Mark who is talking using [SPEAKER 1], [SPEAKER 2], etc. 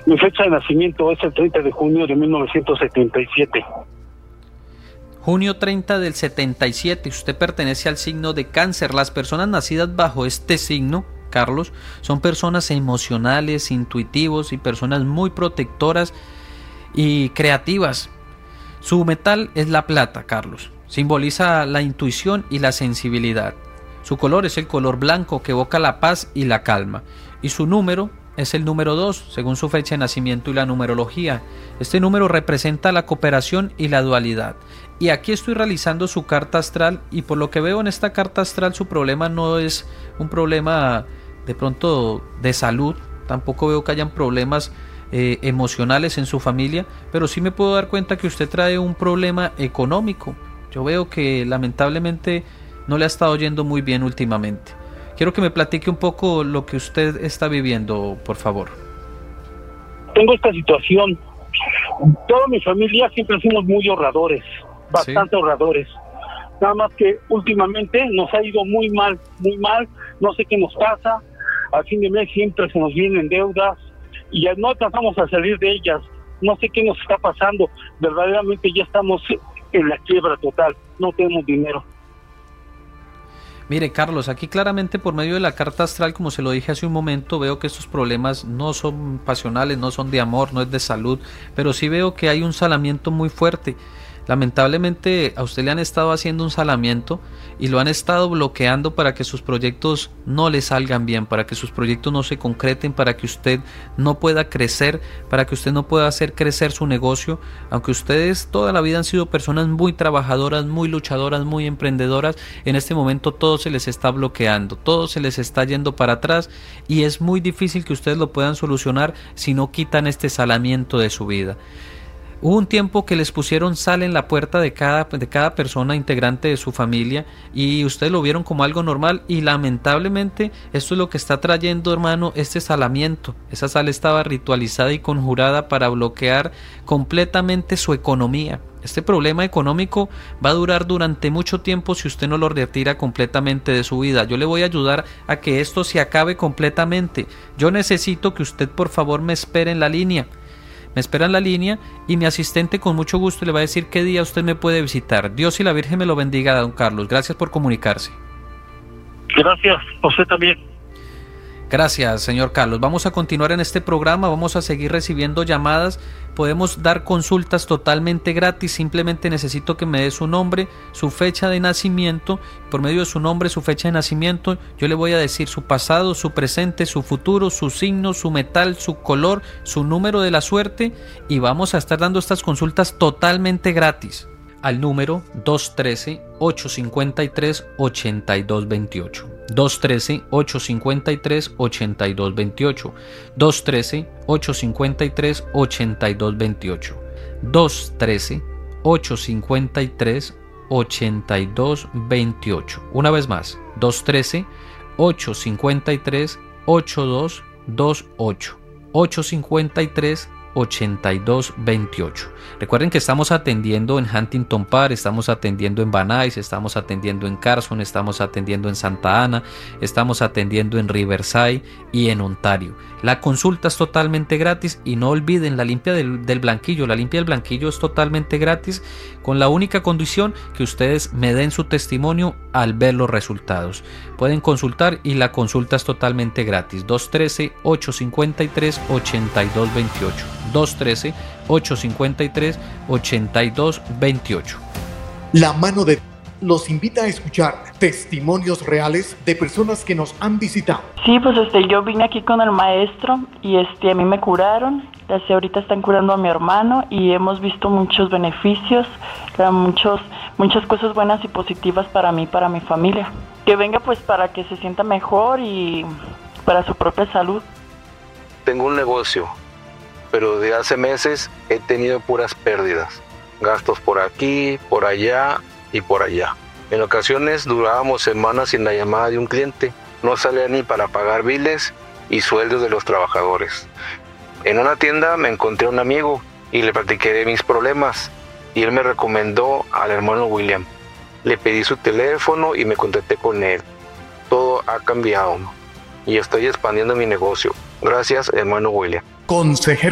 [SPEAKER 1] Mi fecha de nacimiento es el 30 de junio de 1977.
[SPEAKER 2] Junio 30 del 77, usted pertenece al signo de Cáncer. Las personas nacidas bajo este signo, Carlos, son personas emocionales, intuitivos y personas muy protectoras y creativas. Su metal es la plata, Carlos. Simboliza la intuición y la sensibilidad. Su color es el color blanco, que evoca la paz y la calma. Y su número es el número 2, según su fecha de nacimiento y la numerología. Este número representa la cooperación y la dualidad. Y aquí estoy realizando su carta astral, y por lo que veo en esta carta astral, su problema no es un problema de pronto de salud. Tampoco veo que hayan problemas emocionales en su familia, pero sí me puedo dar cuenta que usted trae un problema económico. Yo veo que lamentablemente no le ha estado yendo muy bien últimamente. Quiero que me platique un poco lo que usted está viviendo, por favor.
[SPEAKER 1] Tengo esta situación. Toda mi familia siempre fuimos muy ahorradores, bastante ahorradores. Nada más que últimamente nos ha ido muy mal, no sé qué nos pasa. Al fin de mes siempre se nos vienen deudas y ya no alcanzamos a salir de ellas. No sé qué nos está pasando. Verdaderamente ya estamos en la quiebra total, no tenemos dinero.
[SPEAKER 2] Mire, Carlos, aquí claramente por medio de la carta astral, como se lo dije hace un momento, veo que estos problemas no son pasionales, no son de amor, no es de salud, pero sí veo que hay un salamiento muy fuerte. Lamentablemente a usted le han estado haciendo un salamiento y lo han estado bloqueando para que sus proyectos no le salgan bien, para que sus proyectos no se concreten, para que usted no pueda crecer, para que usted no pueda hacer crecer su negocio. Aunque ustedes toda la vida han sido personas muy trabajadoras, muy luchadoras, muy emprendedoras, en este momento todo se les está bloqueando, todo se les está yendo para atrás y es muy difícil que ustedes lo puedan solucionar si no quitan este salamiento de su vida. Hubo un tiempo que les pusieron sal en la puerta de cada persona integrante de su familia y ustedes lo vieron como algo normal y lamentablemente esto es lo que está trayendo, hermano, este salamiento. Esa sal estaba ritualizada y conjurada para bloquear completamente su economía. Este problema económico va a durar durante mucho tiempo si usted no lo retira completamente de su vida. Yo le voy a ayudar a que esto se acabe completamente. Yo necesito que usted por favor me espere en la línea. Me espera en la línea y mi asistente con mucho gusto le va a decir qué día usted me puede visitar. Dios y la Virgen me lo bendiga, don Carlos. Gracias por comunicarse.
[SPEAKER 1] Gracias, usted también.
[SPEAKER 2] Gracias, señor Carlos. Vamos a continuar en este programa, vamos a seguir recibiendo llamadas. Podemos dar consultas totalmente gratis. Simplemente necesito que me dé su nombre, su fecha de nacimiento. Por medio de su nombre, su fecha de nacimiento, yo le voy a decir su pasado, su presente, su futuro, su signo, su metal, su color, su número de la suerte. Y vamos a estar dando estas consultas totalmente gratis al número 213-853-8228. 213-853-8228. 213-853-8228. 213-853-8228. Una vez más, 213-853-8228. 853-8228. Recuerden que estamos atendiendo en Huntington Park, estamos atendiendo en Van Nuys, estamos atendiendo en Carson, estamos atendiendo en Santa Ana, estamos atendiendo en Riverside y en Ontario. La consulta es totalmente gratis y no olviden la limpia del blanquillo. La limpia del blanquillo es totalmente gratis con la única condición que ustedes me den su testimonio al ver los resultados. Pueden consultar y la consulta es totalmente gratis. 213-853-8228. 213-853-8228.
[SPEAKER 3] La mano de los invita a escuchar testimonios reales de personas que nos han visitado.
[SPEAKER 4] Sí, pues yo vine aquí con el maestro y a mí me curaron. Ahorita están curando a mi hermano y hemos visto muchos beneficios, muchas cosas buenas y positivas para mí, para mi familia. Que venga pues para que se sienta mejor y para su propia salud.
[SPEAKER 5] Tengo un negocio, pero de hace meses he tenido puras pérdidas. Gastos por aquí, por allá y por allá. En ocasiones durábamos semanas sin la llamada de un cliente. No salía ni para pagar biles y sueldos de los trabajadores. En una tienda me encontré a un amigo y le platiqué de mis problemas y él me recomendó al hermano William. Le pedí su teléfono y me contacté con él. Todo ha cambiado y estoy expandiendo mi negocio. Gracias, hermano William.
[SPEAKER 3] Consejero